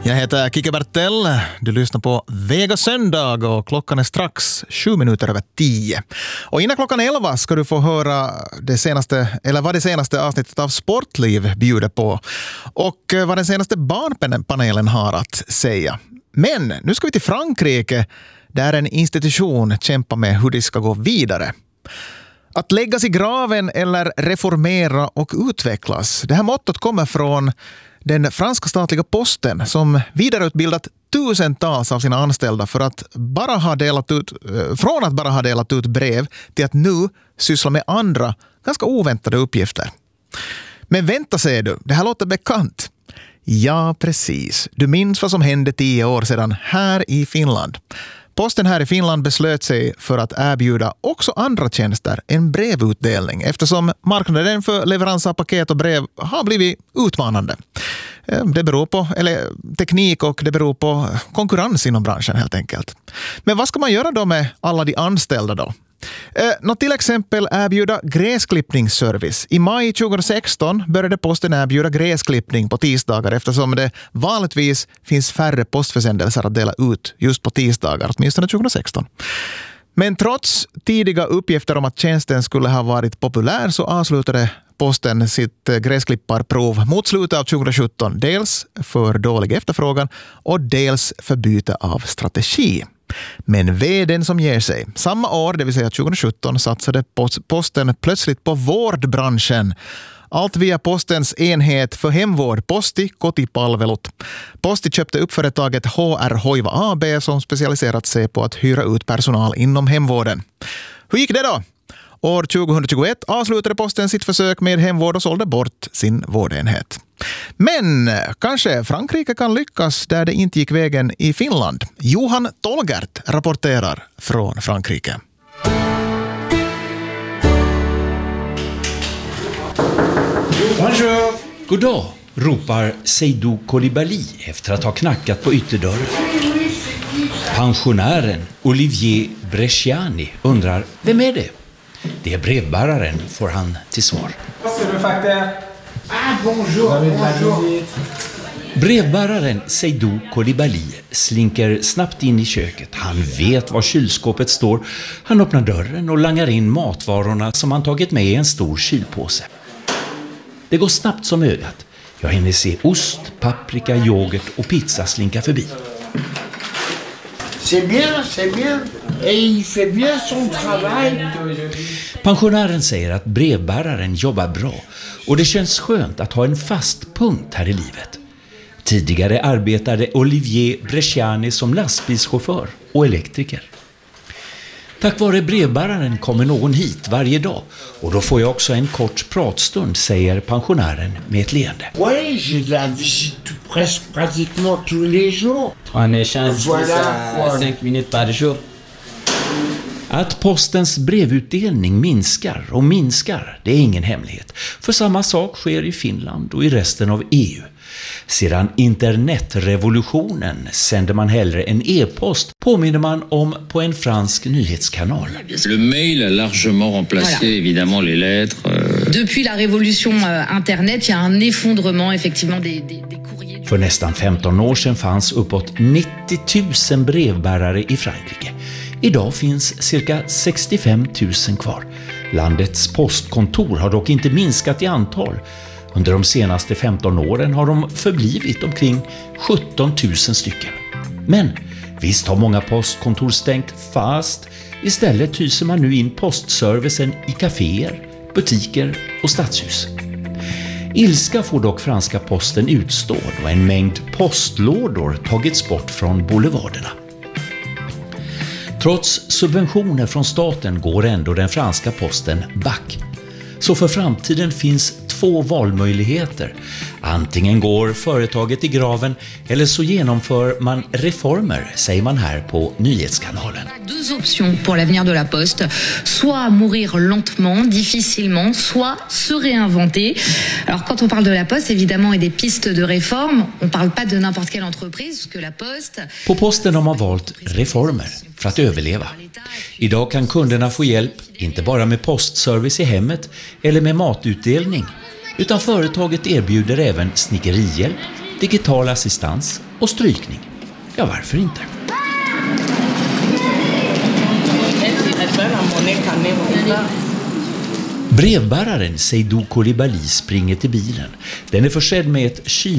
Jag heter Kike Bertell. Du lyssnar på Vega söndag och klockan är strax 7:07. Och innan klockan 11 ska du få höra vad det senaste avsnittet av Sportliv bjuder på och vad den senaste barnpanelen har att säga. Men nu ska vi till Frankrike där en institution kämpar med hur det ska gå vidare. Att läggas i graven eller reformera och utvecklas. Det här mottot kommer från den franska statliga posten som vidareutbildat tusentals av sina anställda från att bara ha delat ut brev till att nu syssla med andra ganska oväntade uppgifter. Men vänta, säger du, det här låter bekant. Ja, precis. Du minns vad som hände 10 år sedan här i Finland. Posten här i Finland beslöt sig för att erbjuda också andra tjänster än brevutdelning eftersom marknaden för leverans av paket och brev har blivit utmanande. Det beror på teknik och det beror på konkurrens inom branschen helt enkelt. Men vad ska man göra då med alla de anställda då? Till exempel erbjuda gräsklippningsservice. I maj 2016 började posten erbjuda gräsklippning på tisdagar eftersom det vanligtvis finns färre postförsändelser att dela ut just på tisdagar, åtminstone 2016. Men trots tidiga uppgifter om att tjänsten skulle ha varit populär så avslutade posten sitt gräsklipparprov mot slutet av 2017. Dels för dålig efterfrågan och dels för byte av strategi. Men vdn som ger sig. Samma år, det vill säga 2017, satsade posten plötsligt på vårdbranschen. Allt via postens enhet för hemvård, Posti Kotipalvelut. Posti köpte upp företaget HR Hoiva AB som specialiserat sig på att hyra ut personal inom hemvården. Hur gick det då? År 2021 avslutade posten sitt försök med hemvård och sålde bort sin vårdenhet. Men kanske Frankrike kan lyckas där det inte gick vägen i Finland. Johan Tolgert rapporterar från Frankrike. Bonjour. God dag, ropar Seydou Coulibaly efter att ha knackat på ytterdörren. Pensionären Olivier Bresciani undrar, vem är det? Det är brevbäraren, får han till svar. Brevbäraren Seydou Coulibaly slinker snabbt in i köket. Han vet var kylskåpet står. Han öppnar dörren och langar in matvarorna som han tagit med i en stor kylpåse. Det går snabbt som ögat. Jag hinner se ost, paprika, yoghurt och pizza slinka förbi. C'est bien. Et il fait bien son travail. Pensionären säger att brevbäraren jobbar bra och det känns skönt att ha en fast punkt här i livet. Tidigare arbetade Olivier Bresciani som lastbilschaufför och elektriker. Tack vare brevbäraren kommer någon hit varje dag och då får jag också en kort pratstund, säger pensionären med ett leende. Oui, j'ai de la visite pratiquement tous les jours. On échange 5 minutes par jour. Att postens brevutdelning minskar, det är ingen hemlighet. För samma sak sker i Finland och i resten av EU. Sedan internetrevolutionen sänder man hellre en e-post, påminner man om på en fransk nyhetskanal. Le mail a largement remplacé évidemment les lettres. Depuis la révolution internet, il y a un effondrement effectivement des courriers. För nästan 15 år sedan fanns uppåt 90 000 brevbärare i Frankrike. Idag finns cirka 65 000 kvar. Landets postkontor har dock inte minskat i antal. Under de senaste 15 åren har de förblivit omkring 17 000 stycken. Men visst har många postkontor stängt fast. Istället hyser man nu in postservicen i kaféer, butiker och stadshus. Ilska får dock franska posten utstå och en mängd postlådor tagits bort från boulevarderna. Trots subventioner från staten går ändå den franska posten back. Så för framtiden finns 2 valmöjligheter. Antingen går företaget i graven eller så genomför man reformer, säger man här på nyhetskanalen. Deux options pour l'avenir de la poste, soit mourir lentement, difficilement, soit se réinventer. Alors quand on parle de la poste évidemment et des pistes de réforme, on parle pas de n'importe quelle entreprise parce que la poste. På posten har man valt reformer för att överleva. Idag kan kunderna få hjälp inte bara med postservice i hemmet eller med matutdelning, utan företaget erbjuder även snickerihjälp, digital assistans och strykning. Ja, varför inte? Brevbäraren Seydou Coulibaly springer till bilen. Den är försedd med ett